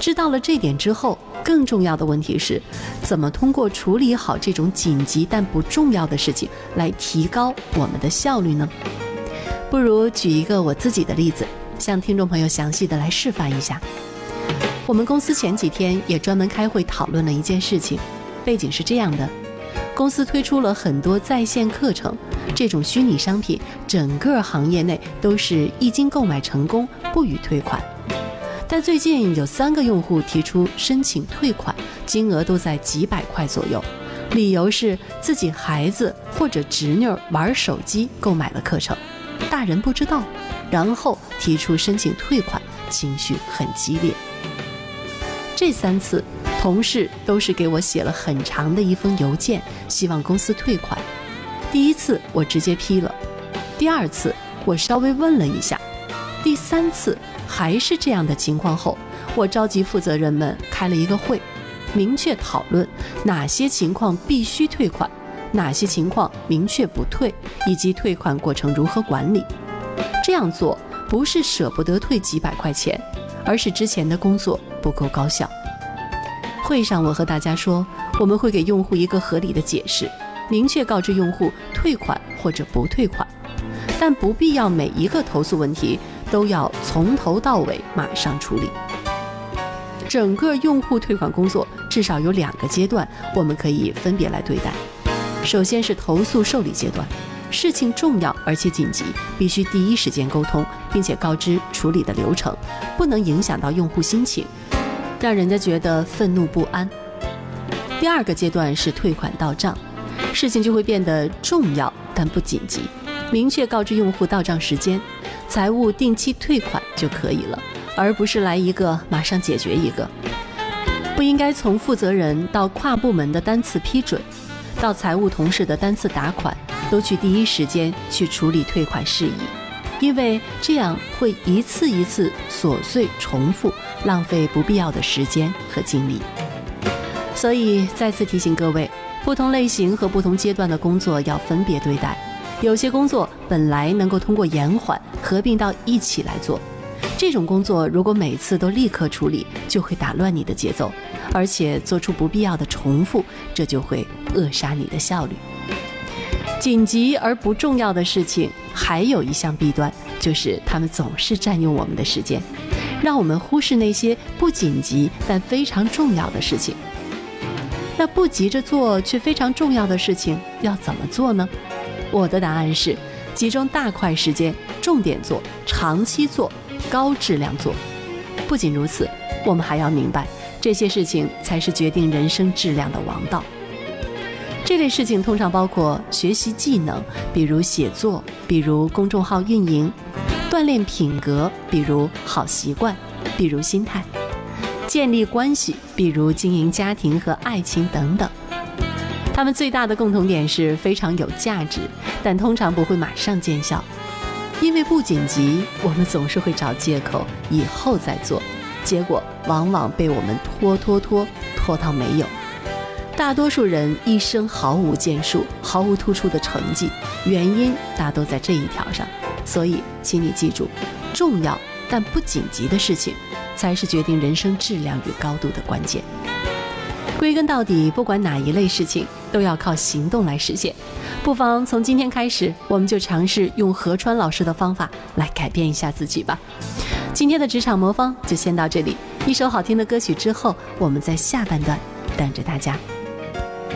知道了这点之后，更重要的问题是，怎么通过处理好这种紧急但不重要的事情，来提高我们的效率呢？不如举一个我自己的例子，向听众朋友详细的来示范一下。我们公司前几天也专门开会讨论了一件事情，背景是这样的：公司推出了很多在线课程，这种虚拟商品整个行业内都是一经购买成功不予退款。但最近有3个用户提出申请退款，金额都在几百块左右，理由是自己孩子或者侄女玩手机购买了课程，大人不知道，然后提出申请退款，情绪很激烈。这3次同事都是给我写了很长的一封邮件，希望公司退款。第1次我直接批了，第2次我稍微问了一下，第3次还是这样的情况后，我召集负责人们开了一个会，明确讨论哪些情况必须退款，哪些情况明确不退，以及退款过程如何管理。这样做不是舍不得退几百块钱，而是之前的工作不够高效。会上我和大家说，我们会给用户一个合理的解释，明确告知用户退款或者不退款，但不必要每一个投诉问题都要从头到尾马上处理。整个用户退款工作至少有2个阶段，我们可以分别来对待。首先是投诉受理阶段，事情重要而且紧急，必须第一时间沟通，并且告知处理的流程，不能影响到用户心情，让人家觉得愤怒不安。第2个阶段是退款到账，事情就会变得重要但不紧急，明确告知用户到账时间，财务定期退款就可以了，而不是来一个马上解决一个。不应该从负责人到跨部门的单次批准，到财务同事的单次打款，都去第一时间去处理退款事宜，因为这样会一次一次琐碎重复，浪费不必要的时间和精力。所以再次提醒各位，不同类型和不同阶段的工作要分别对待，有些工作本来能够通过延缓合并到一起来做，这种工作如果每次都立刻处理，就会打乱你的节奏，而且做出不必要的重复，这就会扼杀你的效率。紧急而不重要的事情还有一项弊端，就是它们总是占用我们的时间，让我们忽视那些不紧急但非常重要的事情。那不急着做却非常重要的事情要怎么做呢？我的答案是集中大块时间，重点做，长期做，高质量做。不仅如此，我们还要明白，这些事情才是决定人生质量的王道。这类事情通常包括学习技能，比如写作，比如公众号运营；锻炼品格，比如好习惯，比如心态；建立关系，比如经营家庭和爱情等等。它们最大的共同点是非常有价值，但通常不会马上见效。因为不紧急，我们总是会找借口以后再做，结果往往被我们拖到没有。大多数人一生毫无建树，毫无突出的成绩，原因大都在这一条上。所以请你记住，重要但不紧急的事情才是决定人生质量与高度的关键。归根到底，不管哪一类事情都要靠行动来实现。不妨从今天开始，我们就尝试用何川老师的方法来改变一下自己吧。今天的职场魔方就先到这里，一首好听的歌曲之后，我们在下半段等着大家。